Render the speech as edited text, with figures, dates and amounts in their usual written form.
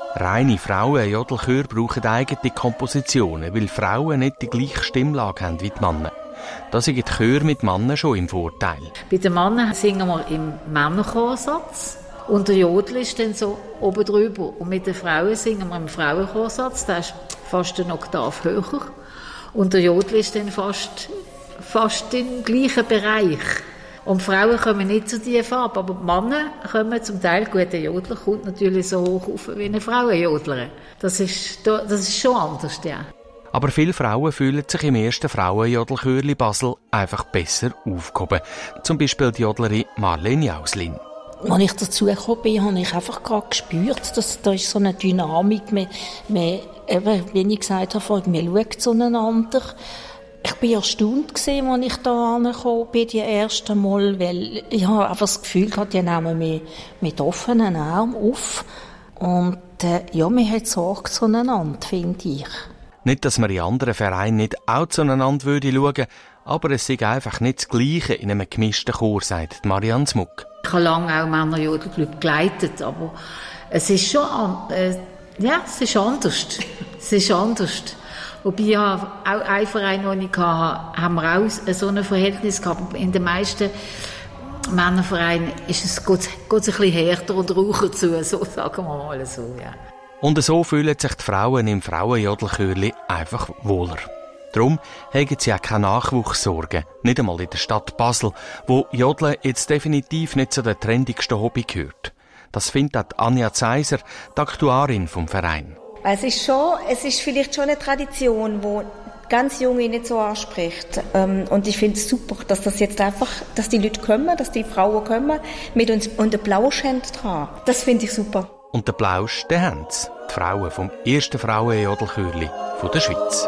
Reine Frauen-Jodelchöre brauchen eigene Kompositionen, weil Frauen nicht die gleiche Stimmlage haben wie die Männer. Da sind die Chöre mit Männern schon im Vorteil. Bei den Männern singen wir im Männerchorsatz und der Jodel ist dann so oben drüber. Und mit den Frauen singen wir im Frauenchorsatz, der ist fast eine Oktave höher. Und der Jodel ist dann fast im gleichen Bereich. Und Frauen kommen nicht zu tief ab, aber die Männer kommen zum Teil, gut, der Jodler kommt natürlich so hoch auf wie eine Frauenjodler. Das ist schon anders, ja. Aber viele Frauen fühlen sich im ersten Frauenjodelchörli Basel einfach besser aufgehoben. Zum Beispiel die Jodlerin Marlene Jauslin. Als ich dazugekommen bin, habe ich einfach gerade gespürt, dass da ist so eine Dynamik. Wie ich gesagt habe, wir schauen zueinander. Ich war erstaunt, als ich da angekommen bin, die erste Mal, weil ich habe einfach das Gefühl gehabt, die nehmen mich mit offenen Armen auf. Und wir haben Sorge zueinander, finde ich. Nicht, dass man in anderen Vereinen nicht auch zueinander schauen würde, aber es sei einfach nicht das Gleiche in einem gemischten Chor, sagt Marianne Smuck. Ich habe lange auch Männerjodelclub geleitet, aber es ist schon es ist anders. Es ist anders. Wobei ja auch ein Verein, den ich hatte, haben wir auch so ein Verhältnis gehabt. In den meisten Männervereinen ist es geht es ein bisschen härter und raucher zu, so sagen wir mal so, ja. Und so fühlen sich die Frauen im Frauenjodelchörli einfach wohler. Darum haben sie auch keine Nachwuchssorgen, nicht einmal in der Stadt Basel, wo Jodeln jetzt definitiv nicht zu den trendigsten Hobby gehört. Das findet auch Anja Zeiser, die Aktuarin vom Verein. Es ist vielleicht schon eine Tradition, die ganz Junge nicht so anspricht. Und ich finde es super, dass das jetzt einfach, dass die Leute kommen, dass die Frauen kommen, mit uns und den Plausch haben dran. Das finde ich super. Und den Plausch, den haben sie, die Frauen vom ersten Frauenjodelchörli von der Schweiz.